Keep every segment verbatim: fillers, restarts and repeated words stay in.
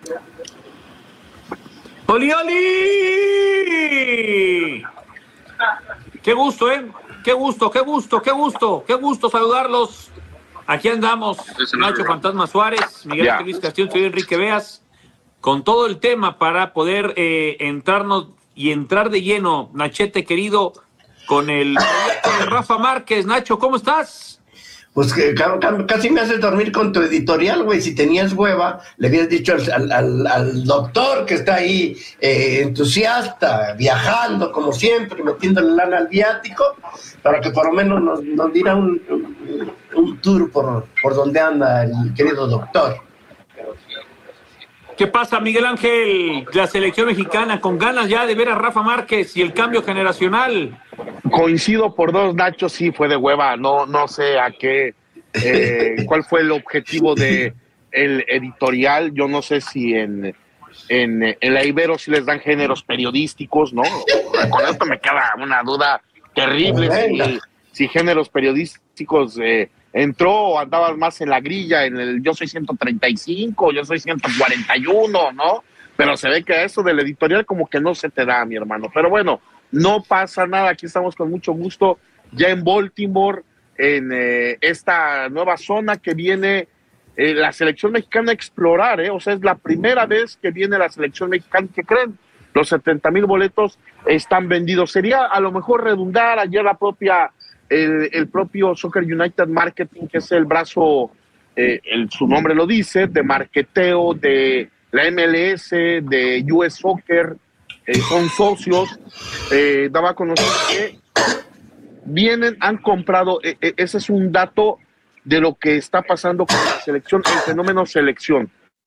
¡Oli, oli! Qué gusto, ¿eh? Qué gusto, qué gusto, qué gusto, qué gusto saludarlos. Aquí andamos, Nacho Fantasma Suárez, Miguel yeah. Luis Castillo, soy Enrique Beas, con todo el tema para poder eh, entrarnos y entrar de lleno, Nachete querido, con el proyecto de Rafa Márquez. Nacho, ¿cómo estás? Pues que casi me haces dormir con tu editorial, güey. Si tenías hueva, le habías dicho al, al, al doctor que está ahí eh, entusiasta, viajando como siempre, metiéndole lana al viático, para que por lo menos nos, nos diera un, un, un tour por, por donde anda el querido doctor. ¿Qué pasa, Miguel Ángel? La selección mexicana con ganas ya de ver a Rafa Márquez y el cambio generacional. Coincido por dos, Nacho, sí fue de hueva, no no sé a qué, eh, cuál fue el objetivo de el editorial, yo no sé si en, en, en la Ibero si les dan géneros periodísticos, ¿no? Con esto me queda una duda terrible, si, si géneros periodísticos eh, entró o andabas más en la grilla, en el yo soy ciento treinta y cinco, yo soy ciento cuarenta y uno, ¿no? Pero se ve que eso del editorial como que no se te da, mi hermano, pero bueno, no pasa nada, aquí estamos con mucho gusto, ya en Baltimore, en eh, esta nueva zona que viene eh, la selección mexicana a explorar, ¿eh? O sea, es la primera vez que viene la selección mexicana, ¿qué creen? Los setenta mil boletos están vendidos. Sería a lo mejor redundar, ayer la propia, el, el propio Soccer United Marketing, que es el brazo, eh, el, su nombre lo dice, de marketeo de la M L S, de U S Soccer, Eh, son socios, eh, daba a conocer que vienen, han comprado, eh, eh, ese es un dato de lo que está pasando con la selección, el fenómeno selección.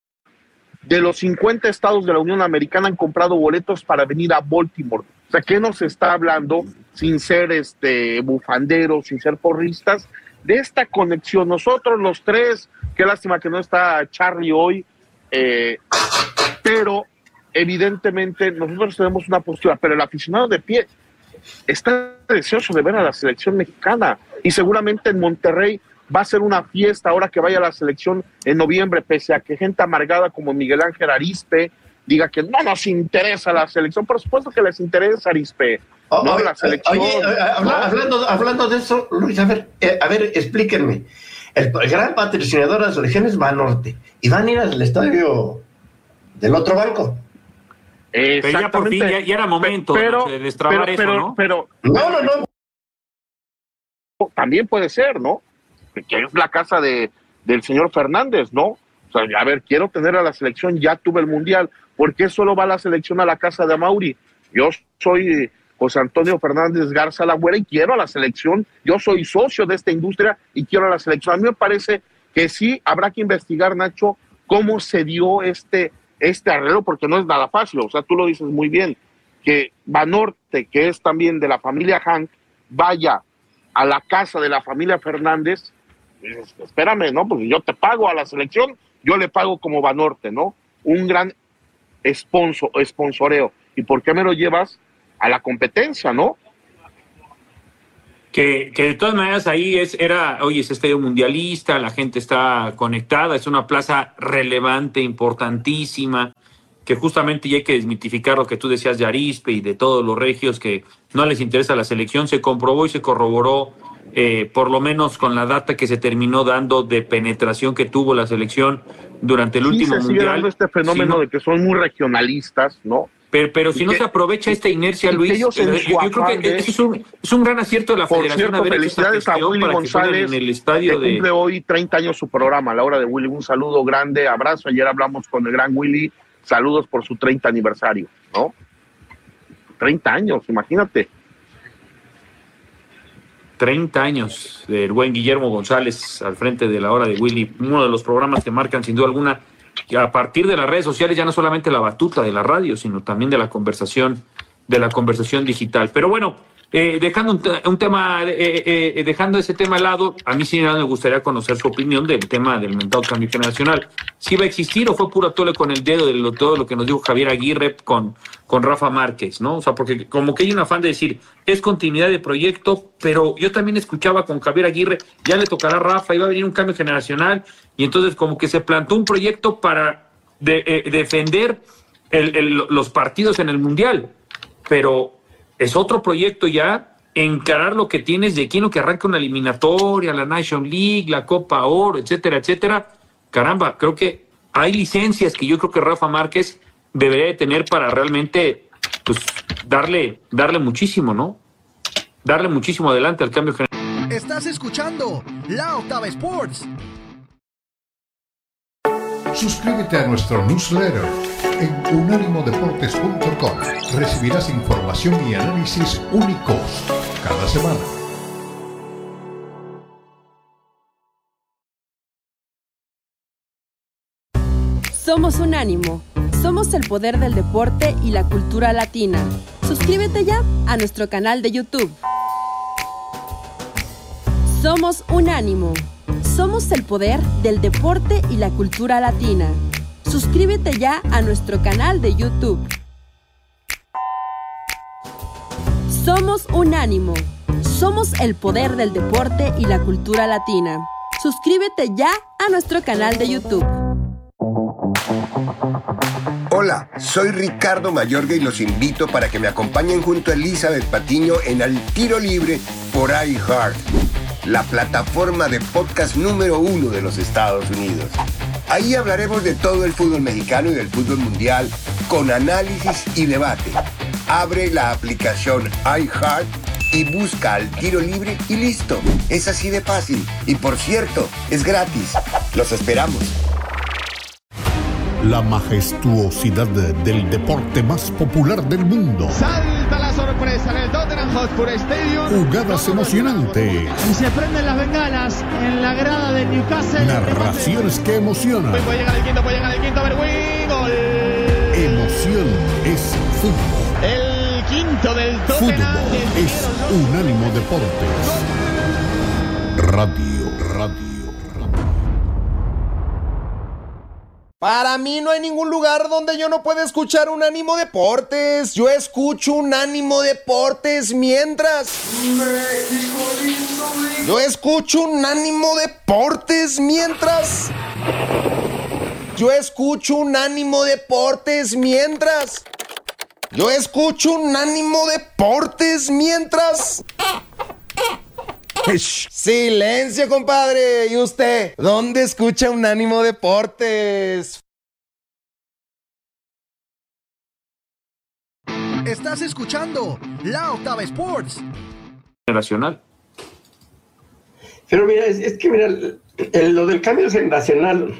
De los cincuenta estados de la Unión Americana han comprado boletos para venir a Baltimore. O sea, ¿qué nos está hablando, sin ser este bufanderos, sin ser porristas, de esta conexión? Nosotros los tres, qué lástima que no está Charlie hoy, eh, pero evidentemente nosotros tenemos una postura, pero el aficionado de pie está deseoso de ver a la selección mexicana y seguramente en Monterrey va a ser una fiesta ahora que vaya a la selección en noviembre, pese a que gente amargada como Miguel Ángel Arispe diga que no nos interesa la selección. Por supuesto que les interesa, Arispe, oh, no oye, la selección. Oye, habla, ¿no? hablando, hablando de eso, Luis, a ver, eh, a ver, explíquenme. El, el gran patrocinador de la selección es Banorte y van a ir al estadio del otro banco. Pero ya por fin, ya, ya era momento pero, de destrabar pero, eso, pero, ¿no? Pero, no, no, no. También puede ser, ¿no? Que es la casa de del señor Fernández, ¿no? O sea, a ver, quiero tener a la selección, ya tuve el Mundial, ¿por qué solo va la selección a la casa de Amaury? Yo soy José Antonio Fernández Garza Lagüera y quiero a la selección, yo soy socio de esta industria y quiero a la selección. A mí me parece que sí habrá que investigar, Nacho, cómo se dio este este arreglo, porque no es nada fácil, o sea, tú lo dices muy bien, que Banorte, que es también de la familia Hank, vaya a la casa de la familia Fernández, dices, espérame, ¿no? Pues yo te pago a la selección, yo le pago como Banorte, ¿no? Un gran sponsor, sponsoreo, ¿y por qué me lo llevas a la competencia, no? Que, que de todas maneras ahí es, era, oye, es estadio mundialista, la gente está conectada, es una plaza relevante, importantísima, que justamente ya hay que desmitificar lo que tú decías de Arispe y de todos los regios que no les interesa la selección. Se comprobó y se corroboró, eh, por lo menos con la data que se terminó dando de penetración que tuvo la selección durante el sí, último se sigue mundial. Dando este fenómeno sí, de que son muy regionalistas, ¿no? Pero, pero si no que, se aprovecha esta inercia, Luis, yo, yo creo que de, eso es un, es un gran acierto de la por federación cierto, haber hecho esta felicidades a Willy para González, que en el estadio que cumple de... hoy treinta años su programa, a la hora de Willy. Un saludo grande, abrazo. Ayer hablamos con el gran Willy, saludos por su treinta aniversario, ¿no? treinta años, imagínate. treinta años del buen Guillermo González al frente de la hora de Willy, uno de los programas que marcan sin duda alguna, que a partir de las redes sociales ya no solamente la batuta de la radio, sino también de la conversación, de la conversación digital. Pero bueno, eh, dejando un, un tema, eh, eh, dejando ese tema al lado, a mí sí me gustaría conocer su opinión del tema del mentado cambio generacional. ¿Si va a existir o fue pura tole con el dedo de lo, todo lo que nos dijo Javier Aguirre con, con Rafa Márquez, ¿no? O sea, porque como que hay un afán de decir, es continuidad de proyecto, pero yo también escuchaba con Javier Aguirre, ya le tocará a Rafa, iba a venir un cambio generacional, y entonces como que se plantó un proyecto para de, eh, defender el, el, los partidos en el Mundial, pero es otro proyecto ya encarar lo que tienes de aquí en lo que arranca una eliminatoria, la Nation League, la Copa Oro, etcétera, etcétera. Caramba, creo que hay licencias que yo creo que Rafa Márquez debería de tener para realmente pues darle, darle muchísimo, ¿no? Darle muchísimo adelante al cambio general. Estás escuchando La Octava Sports. Suscríbete a nuestro newsletter en unánimo deportes punto com. Recibirás información y análisis únicos cada semana. Somos Unánimo. Somos el poder del deporte y la cultura latina. Suscríbete ya a nuestro canal de YouTube. Somos Unánimo. Somos el poder del deporte y la cultura latina. Suscríbete ya a nuestro canal de YouTube. Somos Unánimo. Somos el poder del deporte y la cultura latina. Suscríbete ya a nuestro canal de YouTube. Hola, soy Ricardo Mayorga y los invito para que me acompañen junto a Elizabeth Patiño en Al Tiro Libre por iHeart, la plataforma de podcast número uno de los Estados Unidos. Ahí hablaremos de todo el fútbol mexicano y del fútbol mundial con análisis y debate. Abre la aplicación iHeart y busca Al Tiro Libre y listo. Es así de fácil. Y por cierto, es gratis. Los esperamos. La majestuosidad del deporte más popular del mundo. Salta la sorpresa en el Tottenham Hotspur Stadium. Jugadas emocionantes. Y se prenden las bengalas en la grada de Newcastle. Narraciones que emocionan. Puede llegar el quinto, puede llegar el quinto. Berwin, gol. Emoción es fútbol. El quinto del Tottenham. Fútbol es Unánimo Deportes. Radio, radio. Para mí no hay ningún lugar donde yo no pueda escuchar Unánimo Deportes. Yo escucho Unánimo Deportes mientras... Yo escucho Unánimo Deportes mientras... Yo escucho Unánimo Deportes mientras... Yo escucho Unánimo Deportes mientras... Silencio, compadre. ¿Y usted? ¿Dónde escucha Unánimo Deportes? Estás escuchando La Octava Sports. Generacional. Pero mira, es, es que mira, el, el, lo del cambio generacional,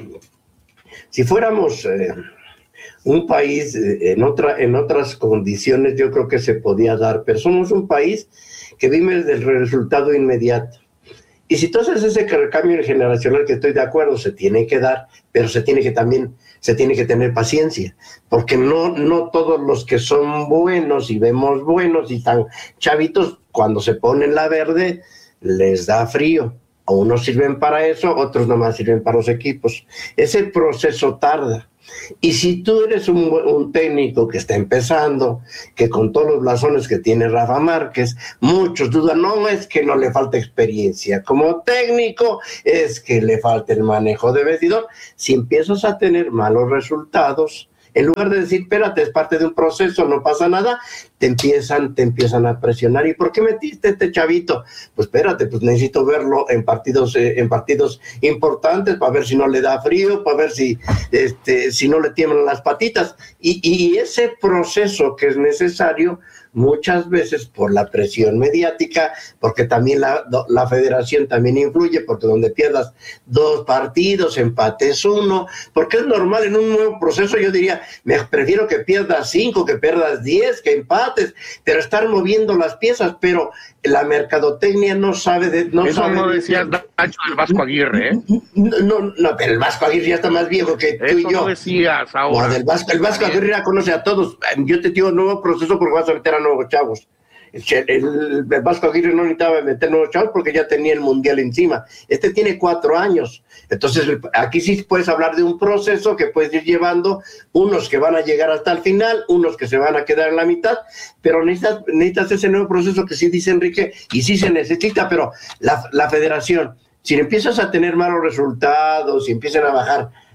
si fuéramos eh, un país eh, en, otra, en otras condiciones, yo creo que se podía dar, pero somos un país que vive del resultado inmediato. Y si tú haces ese cambio generacional, que estoy de acuerdo, se tiene que dar, pero se tiene que también, se tiene que tener paciencia, porque no, no todos los que son buenos y vemos buenos y tan chavitos, cuando se ponen la verde, les da frío. Unos sirven para eso, otros nomás sirven para los equipos. Ese proceso tarda. Y si tú eres un, un técnico que está empezando, que con todos los blasones que tiene Rafa Márquez, muchos dudan, no es que no le falta experiencia como técnico, es que le falta el manejo de vestidor. Si empiezas a tener malos resultados, en lugar de decir, espérate, es parte de un proceso, no pasa nada, te empiezan, te empiezan a presionar. ¿Y por qué metiste este chavito? Pues espérate, pues necesito verlo en partidos, eh, en partidos importantes, para ver si no le da frío, para ver si, este, si no le tiemblan las patitas. Y, y ese proceso que es necesario, muchas veces por la presión mediática, porque también la, la federación también influye, porque donde pierdas dos partidos, empates uno, porque es normal en un nuevo proceso, yo diría, me prefiero que pierdas cinco, que pierdas diez, que empates, pero estar moviendo las piezas, pero la mercadotecnia no sabe de... No Eso sabe no de, decías Nacho del Vasco Aguirre, ¿eh? No, no, no, pero el Vasco Aguirre ya está más viejo que tú Eso y yo. no decías ahora. No, del Vasco, el Vasco Aguirre ya conoce a todos. Yo te digo nuevo proceso porque vas a meter a nuevos chavos. El, el, el Vasco Aguirre no necesitaba meter nuevos chavos porque ya tenía el Mundial encima. Este tiene cuatro años. Entonces, aquí sí puedes hablar de un proceso que puedes ir llevando, unos que van a llegar hasta el final, unos que se van a quedar en la mitad, pero necesitas, necesitas ese nuevo proceso que sí dice Enrique, y sí se necesita, pero la, la federación, si empiezas a tener malos resultados, si empiezan a bajar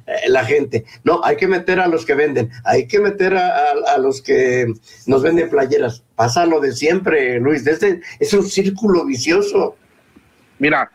eh, la gente. No, hay que meter a los que venden, hay que meter a, a, a los que nos venden playeras. Pasa lo de siempre, Luis, este es un círculo vicioso. Mira,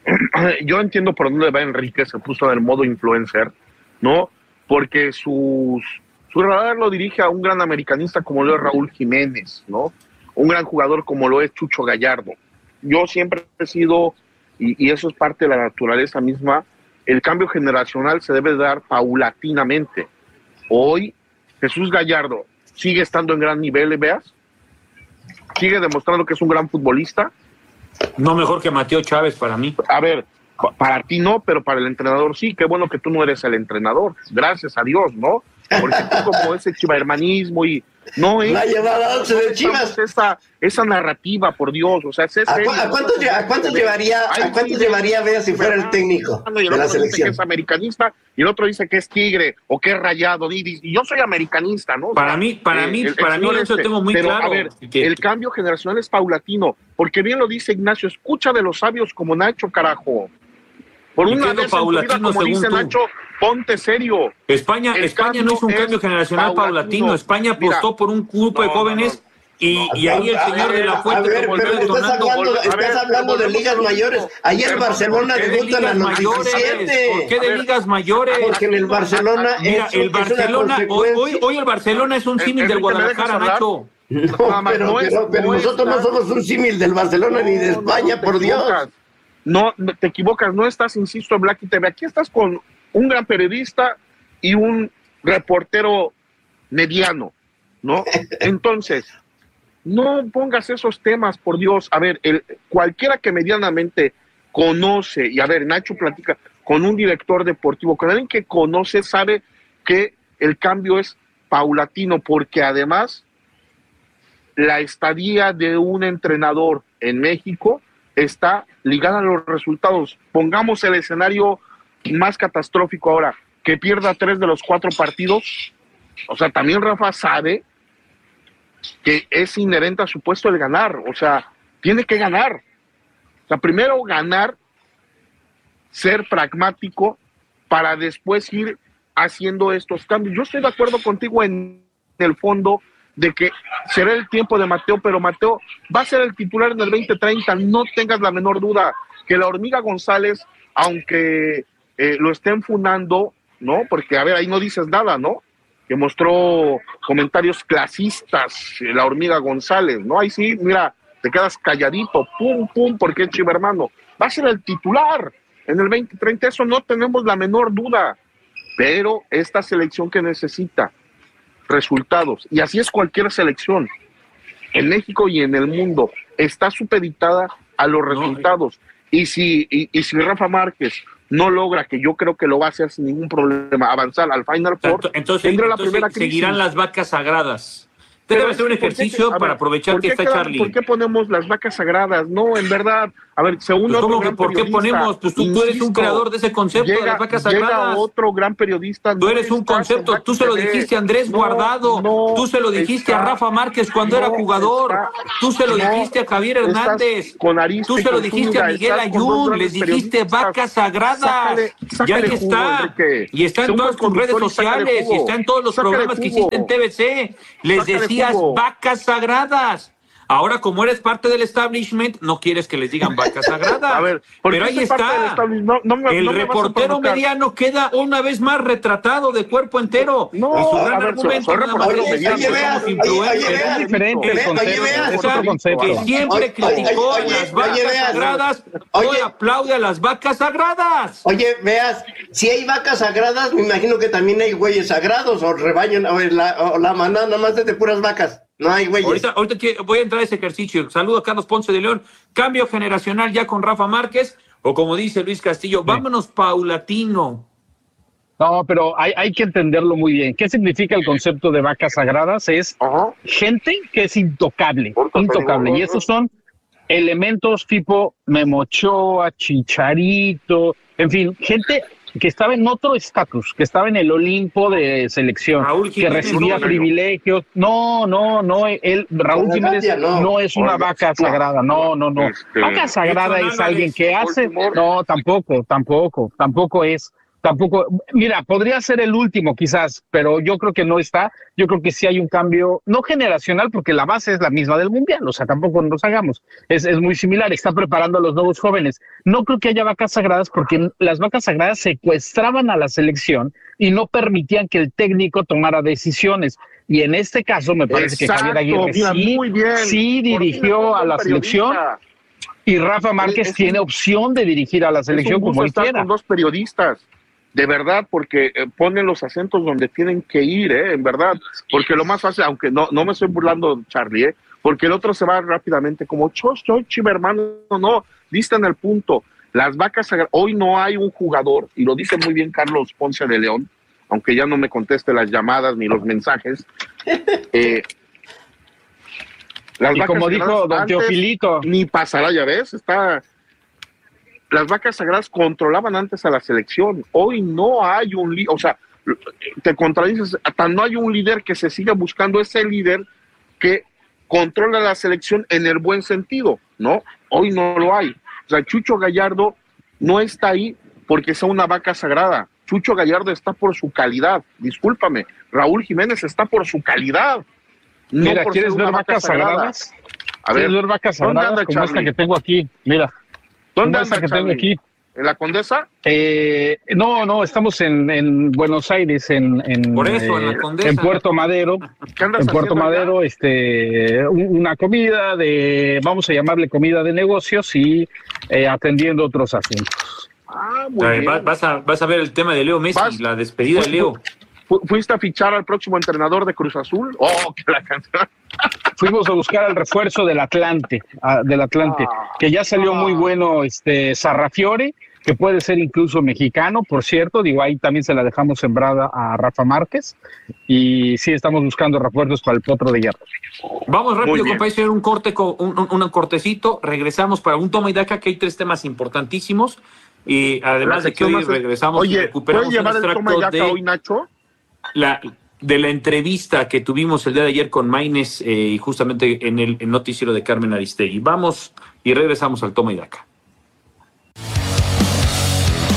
yo entiendo por dónde va Enrique, se puso en el modo influencer, ¿no? Porque sus, su radar lo dirige a un gran americanista como lo es Raúl Jiménez, ¿no? Un gran jugador como lo es Chucho Gallardo. Yo siempre he sido, y, y eso es parte de la naturaleza misma, el cambio generacional se debe dar paulatinamente. Hoy, Jesús Gallardo sigue estando en gran nivel, ¿veas? Sigue demostrando que es un gran futbolista. No mejor que Mateo Chávez para mí. A ver, para ti no, pero para el entrenador sí. Qué bueno que tú no eres el entrenador. Gracias a Dios, ¿no? Porque tú como ese chivahermanismo y... No es... La llevada once de Chivas. Esa, esa narrativa, por Dios. O sea, es ¿A, cu ¿a cuántos, ¿a cuántos llevaría, a cuántos llevaría Vea si fuera el técnico de la selección? Dice que es americanista y el otro dice que es tigre o que es rayado. Y, y yo soy americanista, ¿no? O para sea, mí, para eh, mí, el, para el mí eso este, tengo muy pero, claro. A ver, que... el cambio generacional es paulatino, porque bien lo dice Ignacio, escucha de los sabios como Nacho, carajo. Por una vez paulatino, en tu vida, como dice tú? Nacho, ponte serio. España, España no hizo un cambio generacional paulatino. paulatino. España apostó Mira, por un grupo no, de jóvenes no, no. Y, no, y ahí el señor ver, de la Fuente ver, volvió pero estás hablando, volvió, estás ver, hablando de ligas mayores. Ayer el Barcelona debuta en los diecisiete. ¿Por qué de ligas mayores? Porque en el Barcelona Mira, es, el Barcelona es hoy, hoy, hoy el Barcelona es un símil del Guadalajara, Nacho. No, pero, no es, pero, pero no nosotros no somos un símil del Barcelona no, ni de España, no, por Dios. No, te equivocas, no estás, insisto, en Blacky T V. Aquí estás con un gran periodista y un reportero mediano, ¿no? Entonces, no pongas esos temas, por Dios. A ver, el, cualquiera que medianamente conoce, y a ver, Nacho platica con un director deportivo, con alguien que conoce, sabe que el cambio es paulatino, porque además la estadía de un entrenador en México está ligada a los resultados. Pongamos el escenario más catastrófico ahora, que pierda tres de los cuatro partidos. O sea, también Rafa sabe que es inherente a su puesto el ganar. O sea, tiene que ganar. O sea, primero ganar, ser pragmático para después ir haciendo estos cambios. Yo estoy de acuerdo contigo en el fondo de que será el tiempo de Mateo, pero Mateo va a ser el titular en el veinte treinta, no tengas la menor duda que la Hormiga González, aunque eh, lo estén fundando, ¿no? Porque, a ver, ahí no dices nada, ¿no? Que mostró comentarios clasistas, eh, la Hormiga González, ¿no? Ahí sí, mira, te quedas calladito, pum, pum, porque es chivo hermano. Va a ser el titular en el veinte treinta, eso no tenemos la menor duda, pero esta selección que necesita resultados, y así es cualquier selección en México y en el mundo, está supeditada a los resultados. No, y si y, y si Rafa Márquez no logra, que yo creo que lo va a hacer sin ningún problema, avanzar al Final Four, entonces, tendrá la entonces primera crisis. Seguirán las vacas sagradas. Debe hacer un ejercicio qué, para ver, aprovechar que está quedan, Charlie. ¿Por qué ponemos las vacas sagradas? No, en verdad, a ver, según pues otro ¿cómo que por qué ponemos? Pues tú, insisto, tú eres un creador de ese concepto llega, de las vacas llega sagradas. Otro gran periodista. Tú eres no un concepto, tú se lo dijiste a Andrés no, Guardado, no, tú se lo dijiste está, a Rafa Márquez cuando no, era jugador, está, tú se lo dijiste a Javier Hernández, con tú se lo dijiste a Miguel Ayun, les dijiste vacas sagradas. Sácale, sácale y ahí jugo, está, Enrique. Y está en todas tus redes sociales, y está en todos los programas que hiciste en T V C. Les decías vacas sagradas. Ahora, como eres parte del establishment, no quieres que les digan vacas sagradas. A ver, pero ahí está. No, no me, el no reportero mediano queda una vez más retratado de cuerpo entero. No, y su gran ver, argumento son, son oye, oye, somos influencers. Es diferente el concepto. Que siempre oye, criticó oye, las vacas oye, veas, sagradas, oye, hoy aplaude a las vacas sagradas. Oye, veas, si hay vacas sagradas, me imagino que también hay güeyes sagrados, o rebaño, o la, o la manada nada más de puras vacas. No hay güeyes. Ahorita, ahorita voy a entrar a ese ejercicio. Saludo a Carlos Ponce de León. Cambio generacional ya con Rafa Márquez, o como dice Luis Castillo, sí. Vámonos paulatino. No, pero hay, hay que entenderlo muy bien. ¿Qué significa el concepto de vacas sagradas? Es Ajá. gente que es intocable, intocable. Y esos son elementos tipo Memochoa, Chicharito, en fin, gente que estaba en otro estatus, que estaba en el Olimpo de selección, Raúl que Jiménez, recibía no, privilegios. No, no, no, él, Raúl Jiménez no. no es una Oiga, vaca no. sagrada, no, no, no. Este, vaca sagrada es alguien que hace, no, tampoco, tampoco, tampoco es. tampoco, mira, podría ser el último quizás, pero yo creo que no está. Yo creo que sí hay un cambio, no generacional, porque la base es la misma del Mundial, o sea, tampoco nos hagamos, es, es muy similar, está preparando a los nuevos jóvenes. No creo que haya vacas sagradas, porque las vacas sagradas secuestraban a la selección y no permitían que el técnico tomara decisiones. Y en este caso me parece Exacto, que Javier Aguirre mira, sí, muy bien. sí dirigió a la selección, y Rafa Márquez es, tiene un, opción de dirigir a la selección como él quiera. Con dos periodistas, de verdad, porque eh, ponen los acentos donde tienen que ir, eh, en verdad, porque lo más fácil, aunque no, no me estoy burlando, Charlie, eh, porque el otro se va rápidamente como, chos, chos, chiva, hermano, no, no, diste en el punto. Las vacas, hoy no hay un jugador, y lo dice muy bien Carlos Ponce de León, aunque ya no me conteste las llamadas ni los mensajes, eh, las y vacas como dijo don Teofilito, ni pasará, ya ves, está... Las vacas sagradas controlaban antes a la selección, hoy no hay un líder, o sea, te contradices, hasta no hay un líder que se siga buscando ese líder que controla la selección en el buen sentido, ¿no? Hoy no lo hay. O sea, Chucho Gallardo no está ahí porque sea una vaca sagrada. Chucho Gallardo está por su calidad, discúlpame. Raúl Jiménez está por su calidad. No Mira, por ¿quieres ver vacas sagradas? A ver, ¿quieres ver vacas sagradas anda, como esta que tengo aquí? Mira. ¿Dónde anda, que tengo aquí? ¿En la Condesa? Eh, no, no, estamos en, en Buenos Aires, en, en, Por eso, eh, en la Condesa. En Puerto Madero. ¿Qué andas en Puerto Madero, allá? este, una comida de, vamos a llamarle comida de negocios y eh, atendiendo otros asuntos. Ah, muy Ay, bien. Vas a, vas a ver el tema de Leo Messi, ¿Vas? la despedida de Leo. Fu, ¿Fuiste a fichar al próximo entrenador de Cruz Azul? ¡Oh, que la canción! Fuimos a buscar al refuerzo del Atlante, a, del Atlante, ah, que ya salió ah. muy bueno, este Sarrafiore, que puede ser incluso mexicano, por cierto, digo, ahí también se la dejamos sembrada a Rafa Márquez, y sí, estamos buscando refuerzos para el Potro de Hierro. Vamos rápido, compañeros, un corte, un, un, un cortecito, regresamos para un toma y daca, que hay tres temas importantísimos, y además de que hoy regresamos Oye, y recuperamos ¿puedes llevar un el toma y daca de hoy, Nacho? La... de la entrevista que tuvimos el día de ayer con Maynez eh, y justamente en el, el noticiero de Carmen Aristegui. Vamos y regresamos al toma y daca.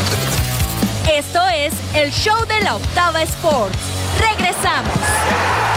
Esto es el show de la Octava Sports. Regresamos.